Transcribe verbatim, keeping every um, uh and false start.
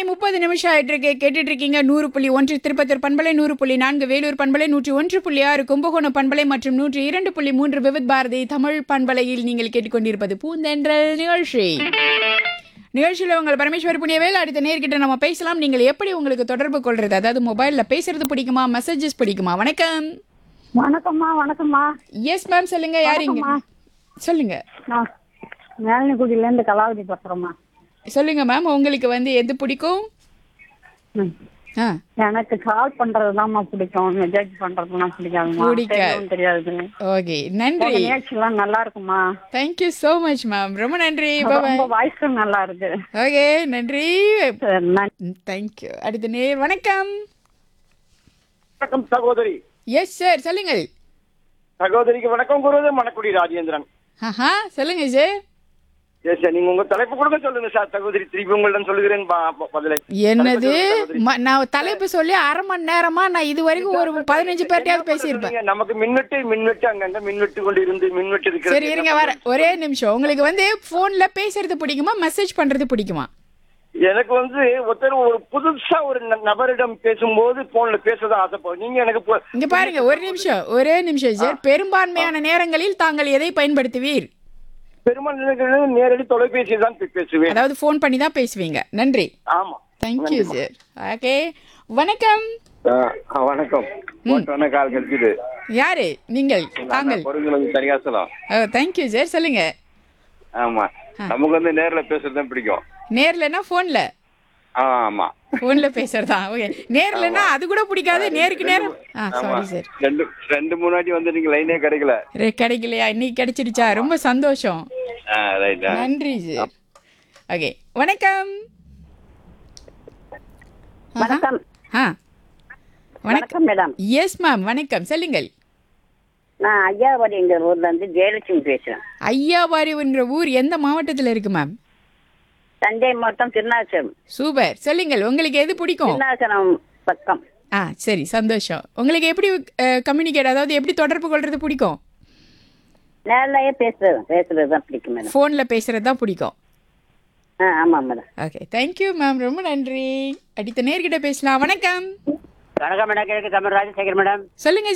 முப்பது நிமிஷம் ஆயிட்டு இருக்கு. கேட்டுட்டு இருக்கீங்க நூறு புள்ளி ஒன்று திருப்பத்தூர் பண்பலை, நூறு புள்ளி நான்கு வேலூர் பண்பலை, நூற்றி ஒன்று புள்ளி ஆறு கும்பகோணம் பண்பலை மற்றும் நூற்றி இரண்டு புள்ளி மூன்று விவித் பாரதி தமிழ் பண்பலையில் நீங்கள் கேட்டுக்கொண்டிருப்பது பூந்தென்றல் நிகழ்ச்சி. நிகழ்ச்சியில் உங்கள் பரமேஸ்வரி புண்ணியவேல். அடுத்த நேர்கிட்ட நம்ம பேசலாம். நீங்கள் எப்படி உங்களுக்கு தொடர்பு கொள்றது, அதாவது மொபைல்ல பேசுறது பிடிக்குமா, மெசேஜஸ் பிடிக்குமா? வணக்கம். வணக்கம்மா. வணக்கம்மா. எஸ் மேம், சொல்லுங்க. யாருங்க? சொல்லுங்க. நான் மேலனிக்குடியில இருந்து கலாவதி பேசுறேம்மா. சொல்லுங்க மேம், உங்களுக்கு வந்து எது பிடிக்கும்? எனக்கு கால் பண்றதுதான்மா பிடிக்கும், மெசேஜ் பண்றதுலாம் பிடிக்காதுமா. பிடிக்காது. தெரியாது. ஓகே, நன்றி. நிகழ்ச்சிலாம் நல்லா இருக்குமா? Thank you so much ma'am. ரொம்ப நன்றி. ரொம்ப வாய்ஸும் நல்லா இருக்கு. ஓகே, நன்றி. Thank you. அடுத்த நேர். வணக்கம். வணக்கம் சகோதரி. எஸ் சார், சொல்லுங்கள். சகோதரிக்கு வணக்கம் கூறுவது மணக்குடி ராஜேந்திரன். ஆஹா, சொல்லுங்க சார். எஸ் சார், நீங்க உங்க தலைப்பு கொடுங்க சொல்லுங்க சார். சகோதரி திருப்பி உங்கள்ட்ட சொல்லுகிறேன் பதிலை. என்னது, நான் தலைப்பு சொல்லி அரை மணி நேரமா நான் இது வரைக்கும் ஒரு பதினஞ்சு பேர்ட்டையாவது பேசியிருப்பேன். நமக்கு மின்வெட்டு மின்வெட்டு அங்கங்க மின்வெட்டு கொண்டு இருந்து மின்வெட்டு இருக்கு. சரி இருங்க, வர ஒரே நிமிஷம். உங்களுக்கு வந்து போன்ல பேசுறது பிடிக்குமா, மெசேஜ் பண்றது பிடிக்குமா? எனக்கு வந்து ஒருத்தர் ஒரு புதுசா ஒரு நபரிடம் பேசும்போது போன்ல பேசதான் ஆசைப்படும். நீங்க எனக்கு இங்க பாருங்க, ஒரு நிமிஷம் ஒரே நிமிஷம் சார். பெரும்பான்மையான நேரங்களில் தாங்கள் எதை பயன்படுத்துவீர்? பெரும்பான்மை நேரடி தொலைபேசி தான் பேசுவேன். அதாவது போன் பண்ணி தான் பேசுவீங்க. நன்றி. ஆமா, தேங்க்யூ சார். ஓகே, வணக்கம். வணக்கம். கால் கிடைச்சது. யாரு நீங்கள்? தாங்கள் தனியா சொல்லலாம். தேங்க்யூ சார், சொல்லுங்க. ஆமா, நமக்கு வந்து நேர்ல பேசுறது தான் பிடிக்கும். நேர்லனா போன்ல? ஆமா, போன்ல பேசுறதா? ஓகே. நேர்லனா அது கூட பிடிக்காது, நேருக்கு நேரம். ஆ சாரி சார். ரெண்டு ரெண்டு மூணு வாட்டி வந்து நீங்க லைனே கிடைக்கல. கிடைக்கலையா? இன்னைக்கு கிடைச்சிடுச்சா? ரொம்ப சந்தோஷம். ரைட், நன்றி சார். ஓகே, வணக்கம். வணக்கம். ஆ வணக்கம் மேடம். எஸ் மேம், வணக்கம். சொல்லுங்கள். நான் ஐயாவாடிங்கிற ஊர்ல இருந்து ஜெயலட்சுமி பேசுறேன். ஐயாவாடிங்கிற ஊர் எந்த மாவட்டத்துல இருக்கு மேம்? தஞ்சை மாவட்டம் திருநாசரம். சூப்பர். சொல்லுங்கள், உங்களுக்கு எது பிடிக்கும்? திருநாசரம் பக்கம். ஆ சரி, சந்தோஷம். உங்களுக்கு எப்படி கம்யூனிகேட், அதாவது எப்படி தொடர்பு கொள்றது பிடிக்கும்? நேர்லயே பேசுறது பேசுறது தான் பிடிக்கும் மேடம். ஃபோன்ல பேசுறது தான் பிடிக்கும். ஆ ஆமா மேடம். Okay, thank you ma'am. ரொம்ப நன்றி. அடுத்த நேர்கிட்ட பேசலாம். வணக்கம். வணக்கம் மேடம். கேட்க தமிழ் ராஜசேகர் மேடம். சொல்லுங்க